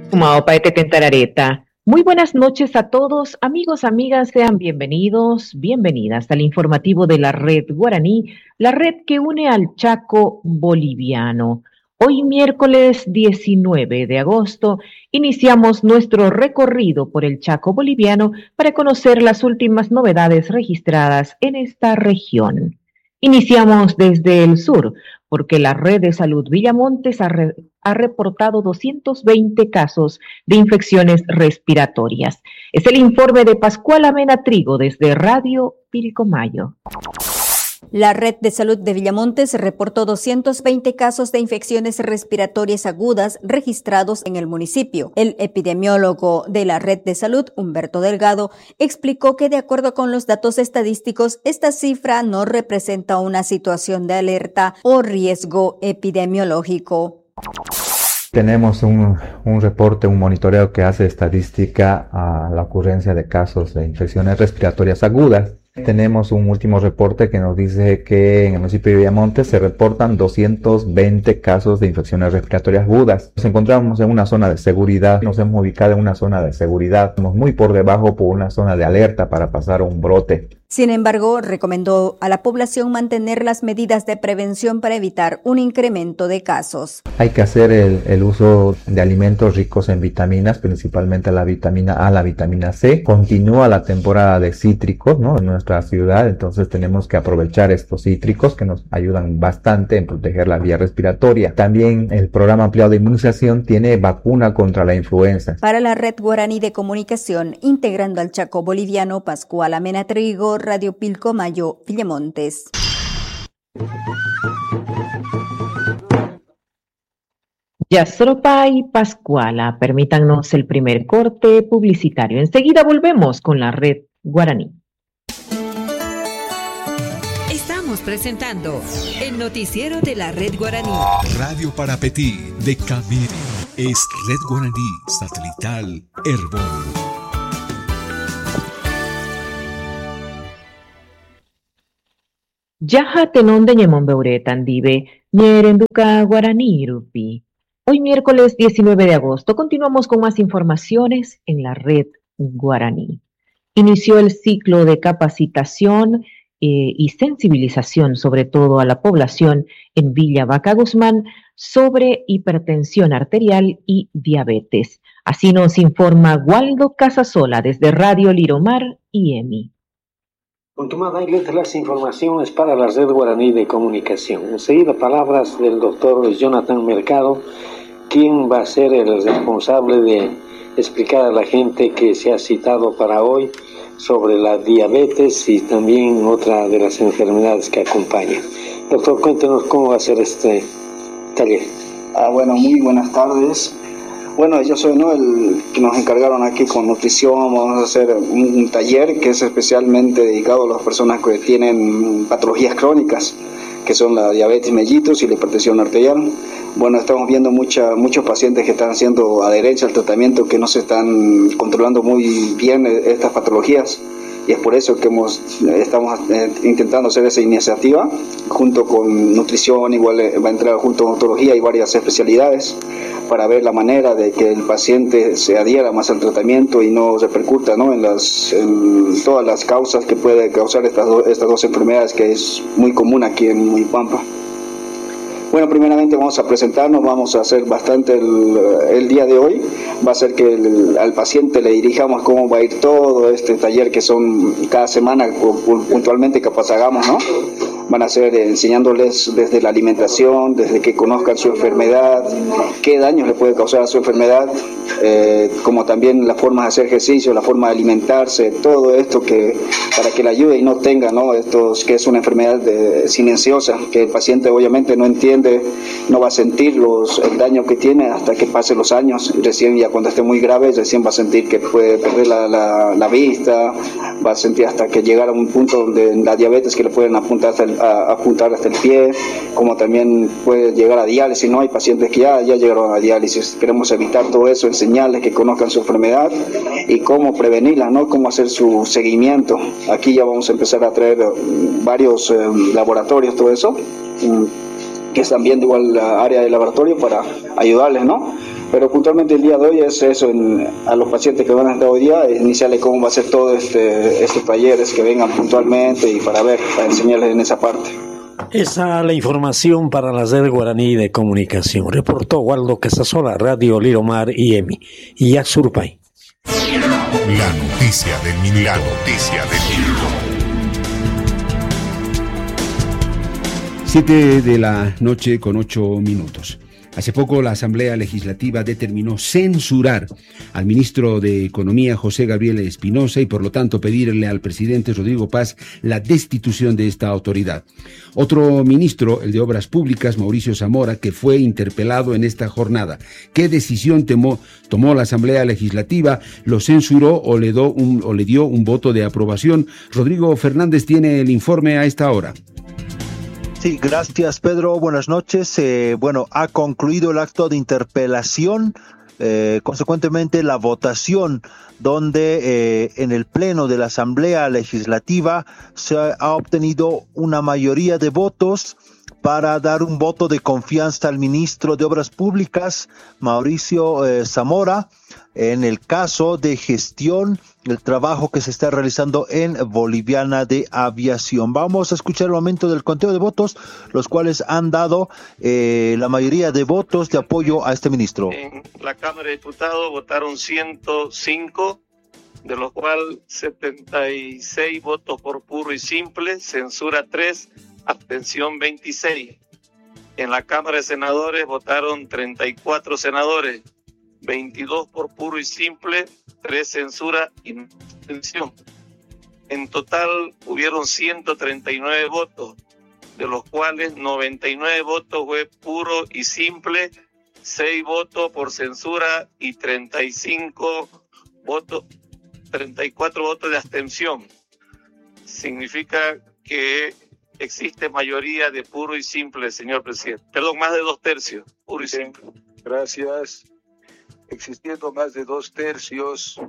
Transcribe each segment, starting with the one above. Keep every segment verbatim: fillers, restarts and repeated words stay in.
Maopaete Tentarareta. Muy buenas noches a todos, amigos, amigas, sean bienvenidos, bienvenidas al informativo de la Red Guaraní, la red que une al Chaco boliviano. Hoy miércoles diecinueve de agosto iniciamos nuestro recorrido por el Chaco boliviano para conocer las últimas novedades registradas en esta región. Iniciamos desde el sur, porque la Red de Salud Villamontes ha, re, ha reportado doscientos veinte casos de infecciones respiratorias. Es el informe de Pascuala Mena Trigo desde Radio Pilcomayo. La Red de Salud de Villamontes reportó doscientos veinte casos de infecciones respiratorias agudas registrados en el municipio. El epidemiólogo de la Red de Salud, Humberto Delgado, explicó que de acuerdo con los datos estadísticos, esta cifra no representa una situación de alerta o riesgo epidemiológico. Tenemos un, un reporte, un monitoreo que hace estadística a la ocurrencia de casos de infecciones respiratorias agudas. Tenemos un último reporte que nos dice que en el municipio de Villamontes se reportan doscientos veinte casos de infecciones respiratorias agudas. Nos encontramos en una zona de seguridad, nos hemos ubicado en una zona de seguridad, estamos muy por debajo por una zona de alerta para pasar a un brote. Sin embargo, recomendó a la población mantener las medidas de prevención para evitar un incremento de casos. Hay que hacer el, el uso de alimentos ricos en vitaminas, principalmente la vitamina A, la vitamina C. Continúa la temporada de cítricos, ¿no?, en nuestra ciudad, entonces tenemos que aprovechar estos cítricos que nos ayudan bastante en proteger la vía respiratoria. También el programa ampliado de inmunización tiene vacuna contra la influenza. Para la Red Guaraní de Comunicación, integrando al Chaco boliviano, Pascuala Mena Trigo, Radio Pilcomayo, Villamontes. Yasropa y Pascuala, permítanos el primer corte publicitario. Enseguida volvemos con la Red Guaraní. Estamos presentando el noticiero de la Red Guaraní. Radio Parapetí de Camiri es Red Guaraní Satelital Herbol. Yaja tenon de ñemombeure tandive, ñerenduca guaraní rupi. Hoy miércoles diecinueve de agosto continuamos con más informaciones en la Red Guaraní. Inició el ciclo de capacitación eh, y sensibilización, sobre todo a la población en Villa Vaca Guzmán, sobre hipertensión arterial y diabetes. Así nos informa Waldo Casasola desde Radio Liromar y E M I. Contumada y las informaciones para la Red Guaraní de Comunicación. Enseguida palabras del doctor Jonathan Mercado, quien va a ser el responsable de explicar a la gente que se ha citado para hoy sobre la diabetes y también otra de las enfermedades que acompañan. Doctor, cuéntenos cómo va a ser este taller. Ah, bueno, muy buenas tardes. Bueno, yo soy, ¿no?, el que nos encargaron aquí con nutrición. Vamos a hacer un, un taller que es especialmente dedicado a las personas que tienen patologías crónicas, que son la diabetes mellitus y la hipertensión arterial. Bueno, estamos viendo mucha, muchos pacientes que están haciendo adherencia al tratamiento, que no se están controlando muy bien estas patologías. Y es por eso que hemos, estamos eh, intentando hacer esa iniciativa, junto con nutrición, igual eh, va a entrar junto con odontología y varias especialidades, para ver la manera de que el paciente se adhiera más al tratamiento y no repercuta, ¿no?, en, las, en todas las causas que puede causar estas, do, estas dos enfermedades, que es muy común aquí en Huipampa. Bueno, primeramente vamos a presentarnos, vamos a hacer bastante el, el día de hoy, va a ser que el, al paciente le dirijamos cómo va a ir todo este taller, que son cada semana puntualmente capaz hagamos, ¿no? Van a ser enseñándoles desde la alimentación, desde que conozcan su enfermedad, qué daños le puede causar a su enfermedad, eh, como también la forma de hacer ejercicio, la forma de alimentarse, todo esto que para que le ayude y no tenga, ¿no?, estos, que es una enfermedad de, silenciosa, que el paciente obviamente no entiende, no va a sentir los, el daño que tiene hasta que pasen los años. Recién, ya cuando esté muy grave, recién va a sentir que puede perder la, la, la vista, va a sentir hasta que llegara a un punto donde la diabetes que le pueden apuntar hasta el, a, apuntar hasta el pie, como también puede llegar a diálisis, ¿no? Hay pacientes que ya, ya llegaron a diálisis. Queremos evitar todo eso, enseñarles que conozcan su enfermedad y cómo prevenirla, ¿no?, cómo hacer su seguimiento. Aquí ya vamos a empezar a traer varios eh, laboratorios, todo eso, que es también igual la área de laboratorio para ayudarles, ¿no? Pero puntualmente el día de hoy es eso, en, a los pacientes que van a estar hoy día, iniciarles cómo va a ser todo este, estos talleres, que vengan puntualmente y para ver, para enseñarles en esa parte. Esa es la información para la Red Guaraní de Comunicación. Reportó Waldo Casasola, Radio Liromar y EMI. Y Yaxurpay. La noticia del minuto. La noticia del minuto. Siete de la noche con ocho minutos. Hace poco la Asamblea Legislativa determinó censurar al ministro de Economía José Gabriel Espinosa y por lo tanto pedirle al presidente Rodrigo Paz la destitución de esta autoridad. Otro ministro, el de Obras Públicas, Mauricio Zamora, que fue interpelado en esta jornada. ¿Qué decisión tomó, tomó la Asamblea Legislativa? ¿Lo censuró o le, do un, o le dio un voto de aprobación? Rodrigo Fernández tiene el informe a esta hora. Sí, gracias Pedro, buenas noches. Eh, bueno, ha concluido el acto de interpelación, eh, consecuentemente la votación donde eh, en el pleno de la Asamblea Legislativa se ha obtenido una mayoría de votos para dar un voto de confianza al ministro de Obras Públicas, Mauricio eh, Zamora, en el caso de gestión del trabajo que se está realizando en Boliviana de Aviación. Vamos a escuchar el momento del conteo de votos, los cuales han dado eh, la mayoría de votos de apoyo a este ministro. En la Cámara de Diputados votaron ciento cinco, de los cuales setenta y seis votos por puro y simple, censura tres, abstención veintiséis. En la Cámara de Senadores votaron treinta y cuatro senadores, veintidós por puro y simple, tres censura y abstención. En total hubieron ciento treinta y nueve votos, de los cuales noventa y nueve votos fue puro y simple, seis votos por censura y treinta y cinco votos, treinta y cuatro votos de abstención. Significa que existe mayoría de puro y simple, señor presidente. Perdón, más de dos tercios, puro y simple. Gracias. Existiendo más de dos tercios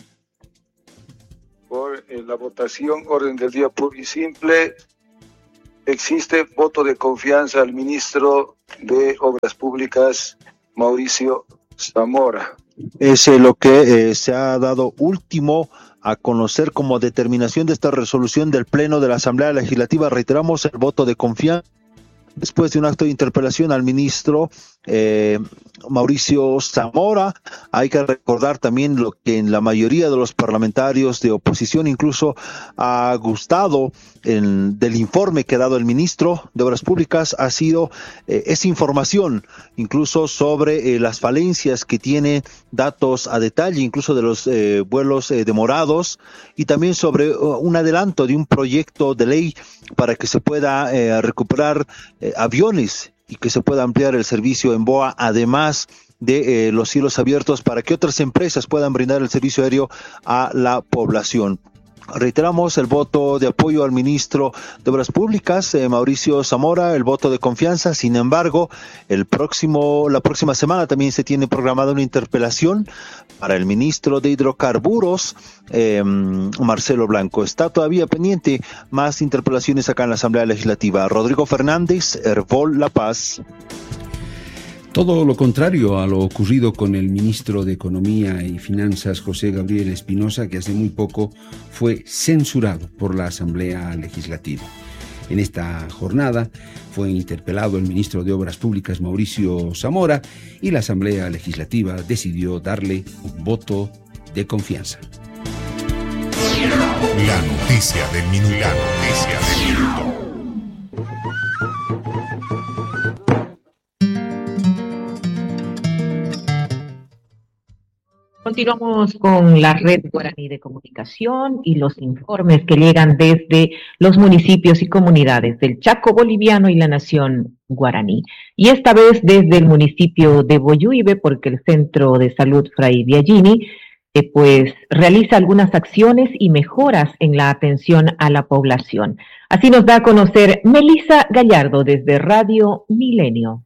por eh, la votación, orden del día puro y simple, existe voto de confianza al ministro de Obras Públicas, Mauricio Zamora. Es eh, lo que eh, se ha dado último a conocer como determinación de esta resolución del Pleno de la Asamblea Legislativa. Reiteramos el voto de confianza después de un acto de interpelación al ministro eh, Mauricio Zamora. Hay que recordar también lo que en la mayoría de los parlamentarios de oposición incluso ha gustado en, del informe que ha dado el ministro de Obras Públicas ha sido eh, esa información, incluso sobre eh, las falencias que tiene, datos a detalle, incluso de los eh, vuelos eh, demorados, y también sobre uh, un adelanto de un proyecto de ley para que se pueda eh, recuperar eh, aviones y que se pueda ampliar el servicio en B O A, además de eh, los cielos abiertos para que otras empresas puedan brindar el servicio aéreo a la población. Reiteramos el voto de apoyo al ministro de Obras Públicas, eh, Mauricio Zamora, el voto de confianza. Sin embargo, el próximo, la próxima semana también se tiene programada una interpelación para el ministro de Hidrocarburos, eh, Marcelo Blanco. Está todavía pendiente más interpelaciones acá en la Asamblea Legislativa. Rodrigo Fernández, Hervol La Paz. Todo lo contrario a lo ocurrido con el ministro de Economía y Finanzas, José Gabriel Espinosa, que hace muy poco fue censurado por la Asamblea Legislativa. En esta jornada fue interpelado el ministro de Obras Públicas, Mauricio Zamora, y la Asamblea Legislativa decidió darle un voto de confianza. La noticia del minuto. La noticia del minuto. Continuamos con la Red Guaraní de Comunicación y los informes que llegan desde los municipios y comunidades del Chaco boliviano y la Nación Guaraní. Y esta vez desde el municipio de Boyuibe, porque el Centro de Salud Fray Biagini eh, pues realiza algunas acciones y mejoras en la atención a la población. Así nos da a conocer Melissa Gallardo desde Radio Milenio.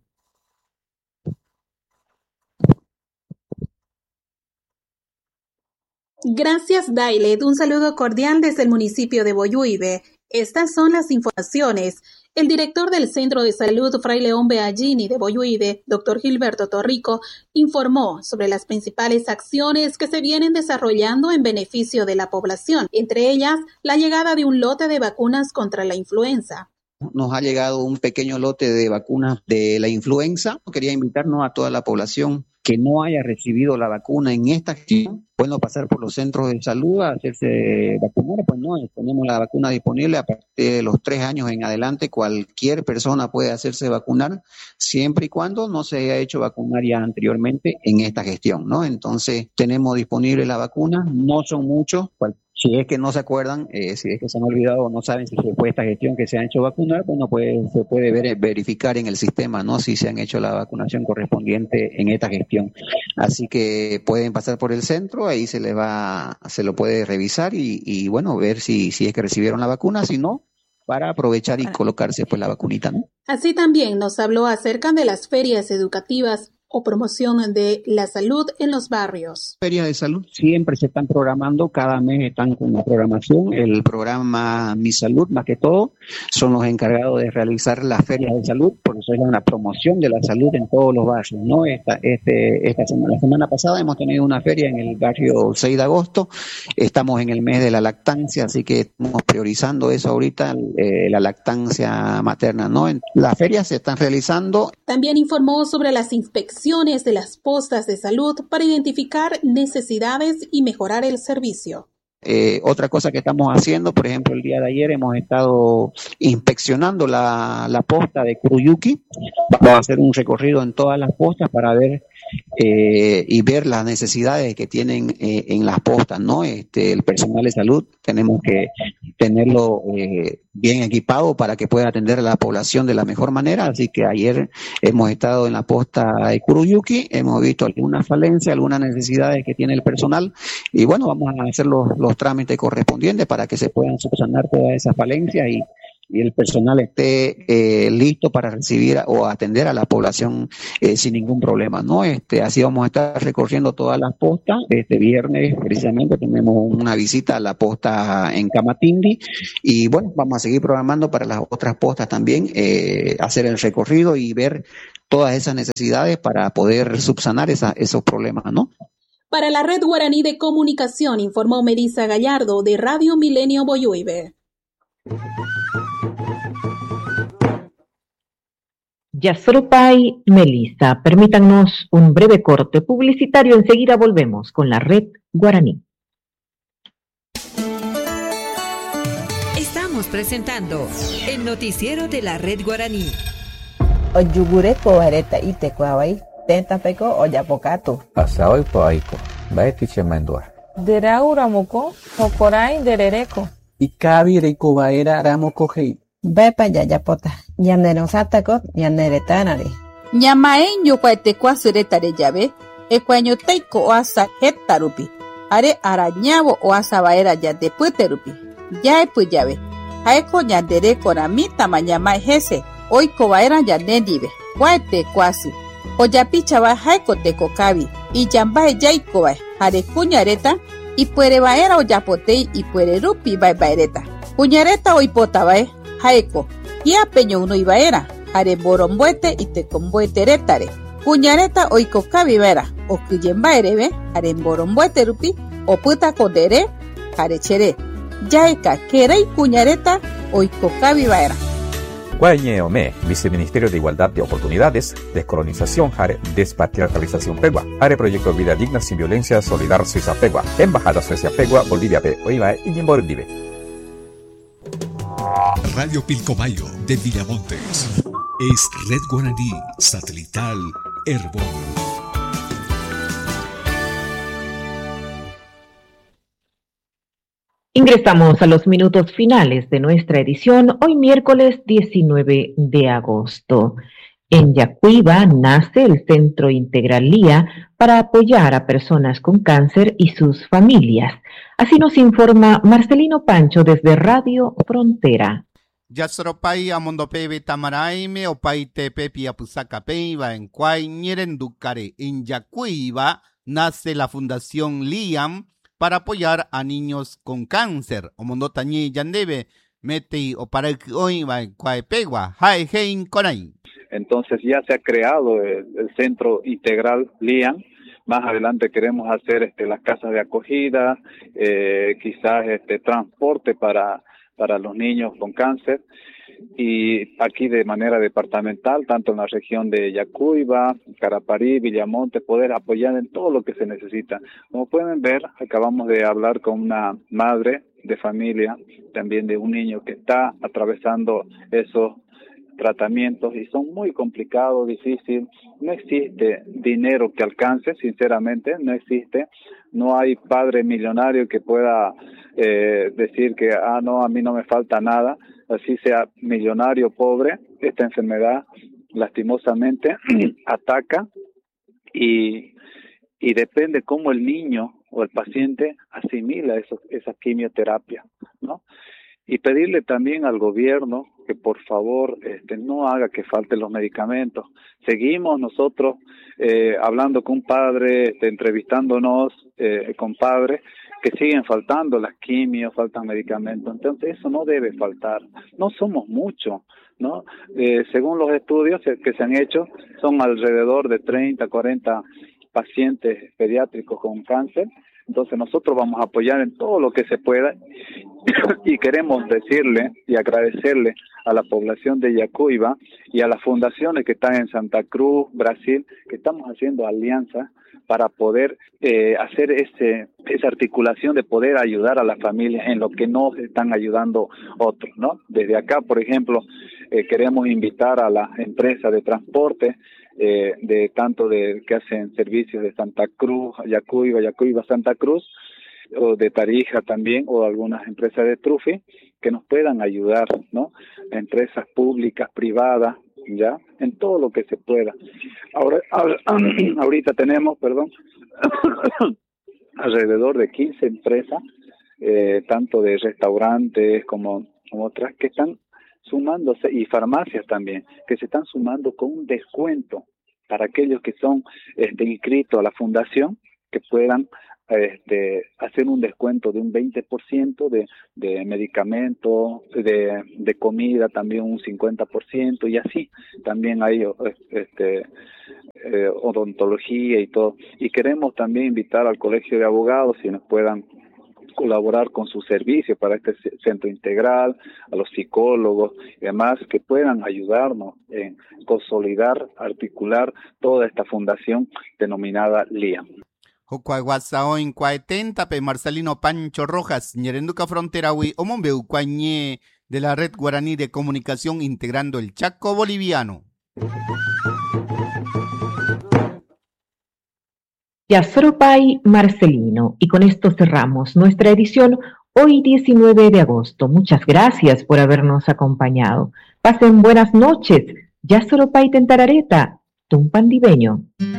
Gracias, Dailet. Un saludo cordial desde el municipio de Boyuibe. Estas son las informaciones. El director del Centro de Salud Fray León Beallini de Boyuibe, doctor Gilberto Torrico, informó sobre las principales acciones que se vienen desarrollando en beneficio de la población, entre ellas la llegada de un lote de vacunas contra la influenza. Nos ha llegado un pequeño lote de vacunas de la influenza. Quería invitarnos a toda la población que no haya recibido la vacuna en esta gestión, pueden pasar por los centros de salud a hacerse vacunar. Pues no, tenemos la vacuna disponible a partir de los tres años en adelante. Cualquier persona puede hacerse vacunar siempre y cuando no se haya hecho vacunar ya anteriormente en esta gestión, ¿no? Entonces tenemos disponible la vacuna, no son muchos. Si es que no se acuerdan, eh, si es que se han olvidado o no saben si fue esta gestión que se han hecho vacunar, bueno, pues se puede ver, verificar en el sistema, ¿no? Si se han hecho la vacunación correspondiente en esta gestión. Así que pueden pasar por el centro, ahí se les va, se lo puede revisar y, y bueno, ver si, si es que recibieron la vacuna, si no, para aprovechar y colocarse pues la vacunita, ¿no? Así también nos habló acerca de las ferias educativas o promoción de la salud en los barrios. Ferias de salud siempre se están programando, cada mes están con la programación. El programa Mi Salud, más que todo, son los encargados de realizar las ferias de salud, por eso es una promoción de la salud en todos los barrios, ¿no? Esta, este, esta semana, la semana pasada hemos tenido una feria en el barrio seis de agosto, estamos en el mes de la lactancia, así que estamos priorizando eso ahorita, eh, la lactancia materna, ¿no? Las ferias se están realizando. También informó sobre las inspecciones de las postas de salud para identificar necesidades y mejorar el servicio. Eh, otra cosa que estamos haciendo, por ejemplo, el día de ayer hemos estado inspeccionando la, la posta de Curuyuqui. Vamos a hacer un recorrido en todas las postas para ver eh, y ver las necesidades que tienen eh, en las postas, ¿no? Este, el personal de salud tenemos que tenerlo eh, bien equipado para que pueda atender a la población de la mejor manera. Así que ayer hemos estado en la posta de Curuyuqui, hemos visto algunas falencias, algunas necesidades que tiene el personal y bueno, vamos a hacer los, los trámites correspondientes para que se puedan subsanar todas esas falencias y, y el personal esté eh, listo para recibir o atender a la población eh, sin ningún problema, ¿no? Este, así vamos a estar recorriendo todas las postas. Este viernes precisamente tenemos una visita a la posta en Camatindi y bueno, vamos a seguir programando para las otras postas también, eh, hacer el recorrido y ver todas esas necesidades para poder subsanar esa, esos problemas, ¿no? Para la Red Guaraní de Comunicación, informó Melissa Gallardo de Radio Milenio Boyuibe. Yasropay, Melissa, permítanos un breve corte publicitario. Enseguida volvemos con la Red Guaraní. Estamos presentando el noticiero de la Red Guaraní. Oyugure coareta y tecuavay. Tenta peko oyapocato. Pasao poaico, baeti chemandua. Deraura moko, hokorai derereco. Y cabi reiko baera ramoko hei. Bepa yayapota, yanerosatako, yaneretanare. Ñamaen yokuatekua suretare llave, ekuaño teiko oasa hetarupi. Are arañavo oasa baera yadepyterupi. Yaepy llave. Jaeko yandereko ramita mañamae jese, oiko baera yanendive. Kuaete kuasi. Oyapichaba jaiko tekokavi, y yambae yaikoba, jare kuñareta, y puere baera oyapotei y puere rupi bae baereta. Kuñareta oipotabae, jaiko, y apeño uno y baera, jare borombuete y tecombuete retare. Kuñareta oikokavi baera, o kuyembaerebe, jare borombuete rupi, o puta kodere, jare chere. Yaika, kerei kuñareta, oikokavi baera. Guañeome, Viceministerio de Igualdad de Oportunidades, Descolonización, Jare, Despatriarcalización Pegua, Jare Proyecto Vida Digna Sin Violencia, Solidar Suiza Pegua, Embajada Suecia Pegua, Bolivia P, Oiva y Yimbordive. Radio Pilcomayo de Villamontes es Red Guaraní Satelital Airborne. Ingresamos a los minutos finales de nuestra edición, hoy miércoles diecinueve de agosto. En Yacuiba nace el Centro Integral Lía para apoyar a personas con cáncer y sus familias. Así nos informa Marcelino Pancho desde Radio Frontera. Yasropay amondopebe tamaraime opaite pepi apusacapeiba en Cuay Ñerenducare. En Yacuiba nace la Fundación Liam para apoyar a niños con cáncer. Omondotañi Yandebe, meti o para hoy va cuaepegua, hay hein conai. Entonces ya se ha creado el, el centro integral LIAN. Más adelante queremos hacer este, las casas de acogida, eh, quizás este transporte para, para los niños con cáncer. Y aquí de manera departamental, tanto en la región de Yacuiba, Caraparí, Villamonte, poder apoyar en todo lo que se necesita. Como pueden ver, acabamos de hablar con una madre de familia, también de un niño que está atravesando esos tratamientos y son muy complicados, difíciles. No existe dinero que alcance, sinceramente, no existe. No hay padre millonario que pueda eh, decir que, ah, no, a mí no me falta nada. Así sea millonario, pobre, esta enfermedad lastimosamente ataca y, y depende cómo el niño o el paciente asimila eso, esa quimioterapia, ¿no? Y pedirle también al gobierno que por favor este, no haga que falten los medicamentos. Seguimos nosotros eh, hablando con padres, este, entrevistándonos eh, con padres, que siguen faltando las quimios, faltan medicamentos. Entonces eso no debe faltar. No somos muchos, ¿no? Eh, según los estudios que se han hecho, son alrededor de treinta, cuarenta pacientes pediátricos con cáncer. Entonces nosotros vamos a apoyar en todo lo que se pueda y queremos decirle y agradecerle a la población de Yacuiba y a las fundaciones que están en Santa Cruz, Brasil, que estamos haciendo alianzas para poder eh, hacer ese esa articulación de poder ayudar a las familias en lo que no están ayudando otros, ¿no? Desde acá, por ejemplo, eh, queremos invitar a las empresas de transporte eh, de tanto de que hacen servicios de Santa Cruz, Yacuiba, Yacuiba, Santa Cruz, o de Tarija también, o algunas empresas de Trufi, que nos puedan ayudar, ¿no? Empresas públicas, privadas, ya, en todo lo que se pueda. Ahora, ahora ahorita tenemos, perdón, alrededor de quince empresas, eh, tanto de restaurantes como, como otras, que están sumándose, y farmacias también, que se están sumando con un descuento para aquellos que son este, inscritos a la fundación, que puedan este, hacer un descuento de un veinte por ciento de, de medicamentos, de, de comida también un cincuenta por ciento, y así también hay este, eh, odontología y todo. Y queremos también invitar al Colegio de Abogados si nos puedan colaborar con su servicio para este centro integral, a los psicólogos y demás, que puedan ayudarnos en consolidar, articular toda esta fundación denominada LIAN. Hucuaguasaoin cuaetenta pe Marcelino Pancho Rojas, Ñerenduca Fronterawi, Omombeu Cuañé de la Red Guaraní de Comunicación integrando el Chaco boliviano. Yasoropay Marcelino, y con esto cerramos nuestra edición hoy diecinueve de agosto. Muchas gracias por habernos acompañado. Pasen buenas noches. Yasoropay Tentarareta, Tumpandibeño.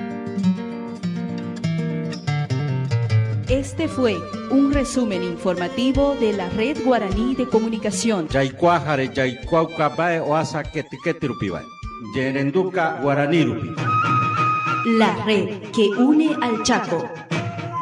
Este fue un resumen informativo de la Red Guaraní de Comunicación. Yaycuajare, Yaycuaucabae, Oasa, Ketiketirupibae. Yerenduca, Guaraní. La red que une al Chaco.